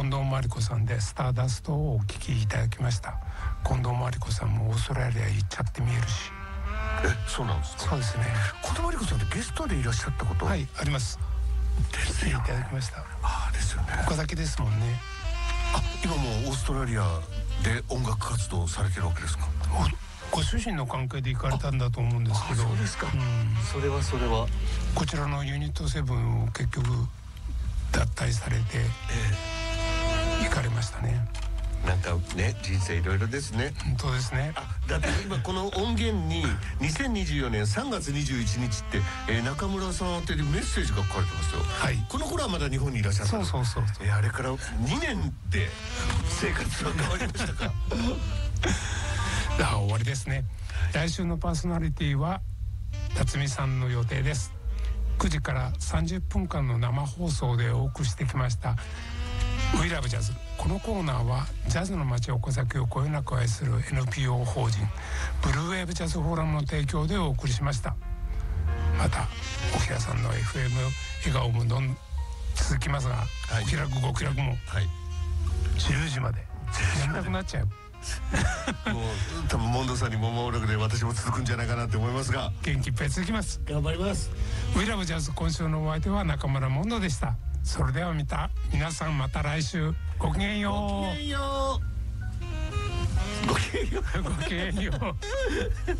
近藤真理子さんでスターダストをお聴きいただきました。近藤真理子さんもオーストラリア行っちゃって見えるし。 そうなんですか。 そうですね。 近藤真理子さんってゲストでいらっしゃったこと。 はい、あります。 ですよ。 いただきました。 ですよね。 岡崎ですもんね。 今もうオーストラリアで音楽活動されてるわけですか。 ご主人の関係で行かれたんだと思うんですけど。 そうですか。それはこちらのユニット7を結局脱退されて行かれましたね。 なんかね、人生いろいろですね。 本当ですね。 だって今この音源に2024年3月21日って、中村さん宛てにメッセージが書かれてますよ。 はい。 この頃はまだ日本にいらっしゃった。 そう。 あれから2年で生活は変わりましたか。 終わりですね。来週のパーソナリティは辰巳さんの予定です。9時から30分間の生放送でお送りしてきましたWe Love Jazz。このコーナーはジャズの街岡崎をこよなく愛する NPO 法人ブルーウェーブジャズフォーラムの提供でお送りしました。また沖田さんの FM 笑顔も続きますが、お気楽ご気楽も10時までやんなくなっちゃう。 もう多分モンドさんにも守るで私も続くんじゃないかなって思いますが、 元気いっぱい続きます。 頑張ります。 We Love Jazz、今週のお相手は中村モンドでした。それでは皆さんまた来週ごきげんよう。 ごきげんよう。 ごきげんよう。